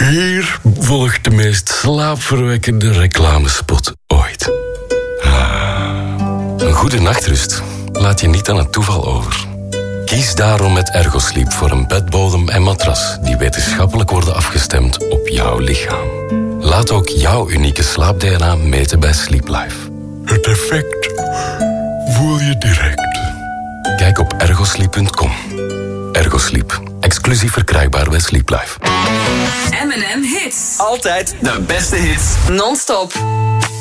Hier volgt de meest slaapverwekkende reclamespot ooit. Een goede nachtrust laat je niet aan het toeval over. Kies daarom met Ergosleep voor een bedbodem en matras die wetenschappelijk worden afgestemd op jouw lichaam. Laat ook jouw unieke slaap-DNA meten bij Sleep Life. Het effect voel je direct. Kijk op ergosleep.com. Ergosleep. Exclusief verkrijgbaar bij Sleep Life. M&M Hits. Altijd de beste hits. Non-stop.